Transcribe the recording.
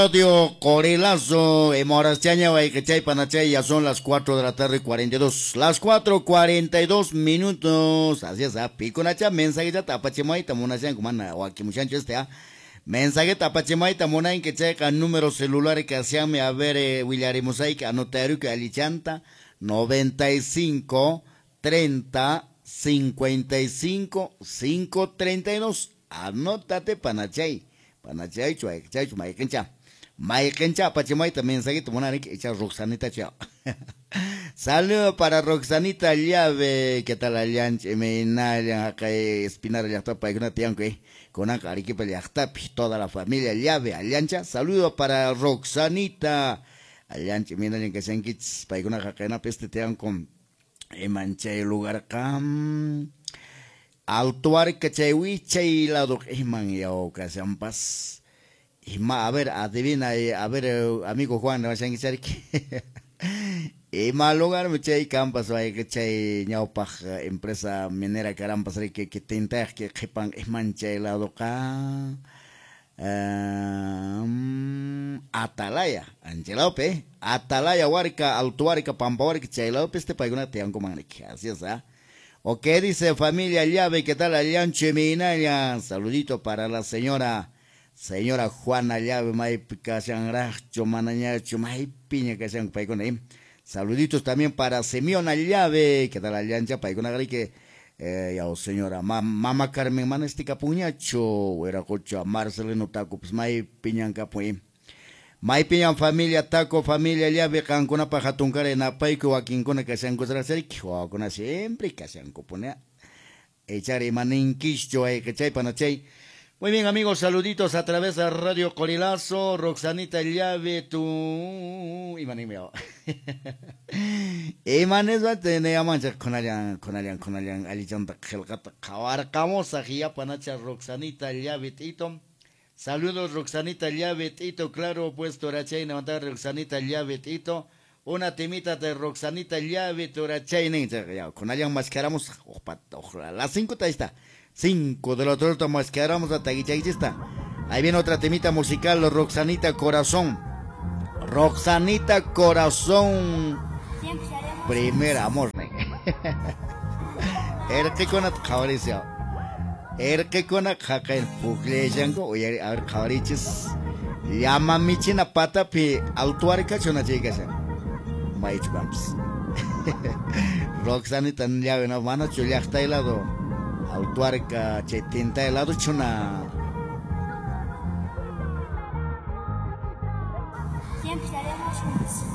Radio Corilazo, Morastiaña, Guayquechay, Panachay, ya son las 4 de la tarde, 42, las 4:42. Así es, Piconacha, mensaje ya tapachimay, tamunacha, kumana, o aquí muchacho mensaje tapachimay, tamuna, en que checa número celular que hacían a ver, Willari Mosaic, anotario que alichanta, 95 30 55 532. Anótate, Panachay, chuay, Maikencha. Maikencha, Pachimay también se tomó echa Roxanita chao. Saludo para Roxanita Llave, ¿qué tal Alianche? Me nalia acá espinar ya está para que no tengan que con Acariquipa ya está toda la familia Llave, Aliancha. Saludo para Roxanita Alianche, mira que se enquits para que una jacana peste tengan con mancha el lugar cam. Altuar que chewi chay lado man ya ocasión pas. Y a ver, adivina, a ver, amigo Juan, vas a decir que y mal lugar me chay campas hay que chay ñaupa empresa minera carampas que tinta que jepan es mancha helado ka Atalaya, Angelope, Atalaya Huarca, Altuarica, Pampahuarca, Chaylope, este paiguna te han comandado, así es, ¿ah? ¿O qué dice familia Llave? ¿Qué tal Alianche Minaya? Saludito para la señora Juana Llave, Maipica, Sangracho, Manañacho, Maipiña, que sean paigona. Saluditos también para Semiona Llave, ¿qué tal Aliancha? Paigona, que ya señora, Mama Carmen Manestica Puñacho, era cocho, Marcelino Taco, pues Maipiñan Capuí. Maipiñan familia Taco, familia Llave, Cancuna Pajatuncar en Apaico, a quien con que sean cosas o con siempre que sean copone. Echar y maninquicho, que chay panachay. Muy bien, amigos, saluditos a través de Radio Corilazo, Roxanita Llave, tú. Y manimeo. Y manes va a tener a manchar con alian, alichanta, gelgata, cabarcamos a Gia Panacha, Roxanita Llave, Tito. Saludos, Roxanita Llave, Tito, claro, puesto Rachay, levantar Roxanita Llave, Tito. Una temita de Roxanita Llave, Torachay, con alian mascaramos, a las 5 está. 5 de la torta mascaramos a Taguichaguista. Ahí viene otra temita musical, Roxanita Corazón. Roxanita Corazón. Primer amor. Erke con la cabeza. Erke con la caca el puglejango. Oye, a ver, cabariches. Llama michina pata pi altuarica chona chica. Maich bumps. Roxanita llave no van a chuliar helado. Altuarca, chetinta helado chuna. Siempre estaremos juntos.